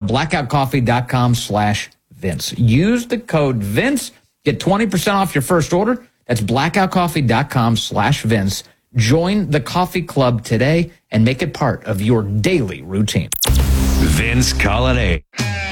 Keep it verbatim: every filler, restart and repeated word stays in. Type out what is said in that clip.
blackoutcoffee.com slash Vince. Use the code Vince. Get twenty percent off your first order. That's blackoutcoffee.com slash Vince. Join the coffee club today and make it part of your daily routine. Vince Colonnade.